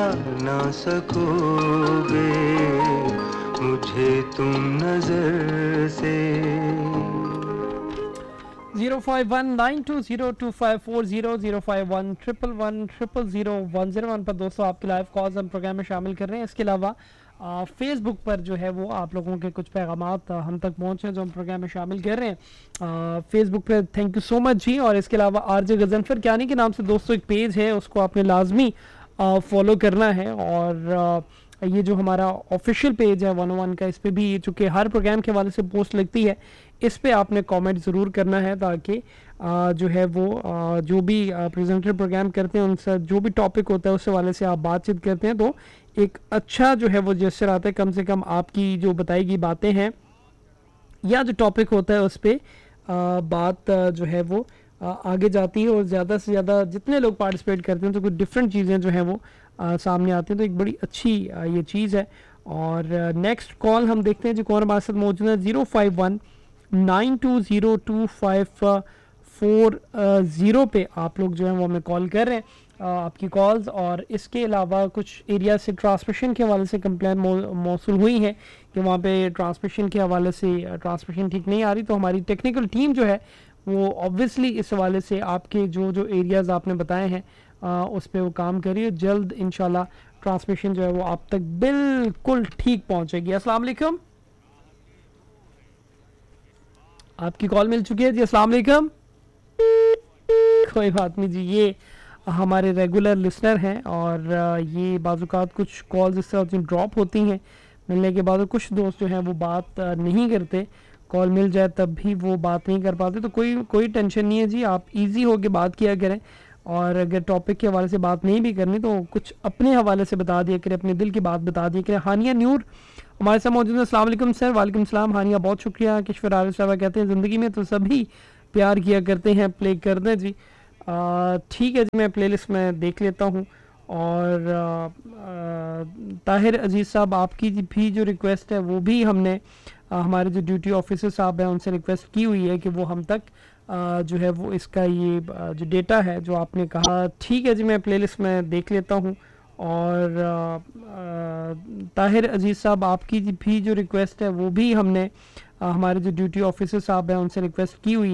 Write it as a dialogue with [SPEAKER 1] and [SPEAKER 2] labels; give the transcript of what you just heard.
[SPEAKER 1] ना सकोगे मुझे तुम नजर से।
[SPEAKER 2] 05192025400 05111000001 पर दोस्तों आपके लाइव कॉल्स हम प्रोग्राम में शामिल कर रहे हैं। इसके अलावा फेसबुक पर जो है वो आप लोगों के कुछ पैगामात हम तक पहुँचे जो हम प्रोग्राम में शामिल कर रहे हैं फेसबुक पे। थैंक यू सो मच जी। और इसके अलावा आरजे गजनफर क्यानी के नाम से दोस्तों एक पेज है, उसको आपने लाजमी फॉलो करना है। और ये जो हमारा ऑफिशियल पेज है 101 का, इस पे भी चूँकि हर प्रोग्राम के हवाले से पोस्ट लगती है, इस पे आपने कमेंट ज़रूर करना है ताकि जो है वो जो भी प्रेजेंटर प्रोग्राम करते हैं उनसे जो भी टॉपिक होता है उस हवाले से आप बातचीत करते हैं तो एक अच्छा जो है वो जेस्चर आता है। कम से कम आपकी जो बताई गई बातें हैं या जो टॉपिक होता है उस पर बात जो है वो आगे जाती है और ज़्यादा से ज़्यादा जितने लोग पार्टिसिपेट करते हैं तो कुछ डिफरेंट चीज़ें जो हैं वो सामने आती हैं, तो एक बड़ी अच्छी ये चीज़ है। और नेक्स्ट कॉल हम देखते हैं जो कौन हमारे साथ मौजूद है। 05192022540 पे आप लोग जो है वो हमें कॉल कर रहे हैं आपकी कॉल्स। और इसके अलावा कुछ एरिया से ट्रांसमिशन के हवाले से कंप्लेन मौसूल हुई है कि वहाँ पे ट्रांसमिशन के हवाले से ट्रांसमिशन ठीक नहीं आ रही, तो हमारी टेक्निकल टीम जो है वो ऑब्वियसली इस हवाले से आपके जो जो एरियाज़ आपने बताए हैं उस पर वो काम करिए। जल्द इंशाल्लाह ट्रांसमिशन जो है वो आप तक बिल्कुल ठीक पहुँचेगी। अस्सलाम वालेकुम, आपकी कॉल मिल चुकी है जी। अस्सलाम वालेकुम। कोई बात नहीं जी, ये हमारे रेगुलर लिसनर हैं और ये बाज़ात कुछ कॉल्स इस तरह ड्रॉप होती हैं मिलने के बाद, कुछ दोस्त जो हैं वो बात नहीं करते, कॉल मिल जाए तब भी वो बात नहीं कर पाते। तो कोई टेंशन नहीं है जी, आप इजी हो के बात किया करें। और अगर टॉपिक के हवाले से बात नहीं भी करनी तो कुछ अपने हवाले से बता दिया करें, अपने दिल की बात बता दिया करें। हानिया नूर हमारे साथ मौजूद है। अस्सलाम वालेकुम सर। वालेकुम सलाम हानिया, बहुत शुक्रिया। किश्वर आरिफ साहब कहते हैं ज़िंदगी में तो सभी प्यार किया करते हैं, प्ले कर दें जी। ठीक है जी, मैं प्लेलिस्ट में देख लेता हूँ। और ताहिर अजीज़ साहब आपकी भी जो रिक्वेस्ट है वो भी हमने हमारे जो ड्यूटी ऑफिसर साहब हैं उनसे रिक्वेस्ट की हुई है कि वो हम तक जो है वो इसका ये जो डेटा है जो आपने कहा। ठीक है जी, मैं प्लेलिस्ट में देख लेता हूँ। और ताहिर अजीज़ साहब आपकी भी जो रिक्वेस्ट है वो भी हमने हमारे जो ड्यूटी ऑफिसर साहब हैं उनसे रिक्वेस्ट की हुई है